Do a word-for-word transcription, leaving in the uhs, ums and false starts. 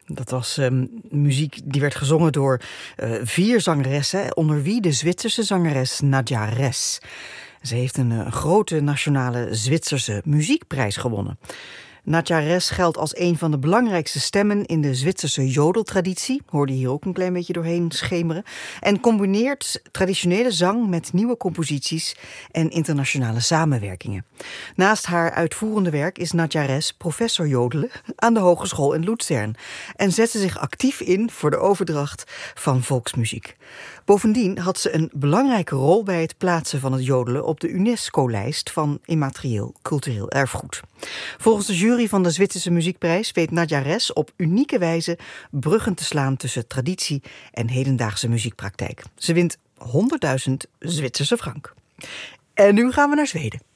Dat was um, muziek die werd gezongen door uh, vier zangeressen, onder wie de Zwitserse zangeres Nadja Res. Ze heeft een uh, grote nationale Zwitserse muziekprijs gewonnen. Nadja Res geldt als een van de belangrijkste stemmen in de Zwitserse jodeltraditie. Hoorde hier ook een klein beetje doorheen schemeren. En combineert traditionele zang met nieuwe composities en internationale samenwerkingen. Naast haar uitvoerende werk is Nadja Res professor jodelen aan de Hogeschool in Luzern. En zet ze zich actief in voor de overdracht van volksmuziek. Bovendien had ze een belangrijke rol bij het plaatsen van het jodelen op de UNESCO-lijst van immaterieel cultureel erfgoed. Volgens de jury van de Zwitserse Muziekprijs weet Nadja Res op unieke wijze bruggen te slaan tussen traditie en hedendaagse muziekpraktijk. Ze wint honderdduizend Zwitserse frank. En nu gaan we naar Zweden.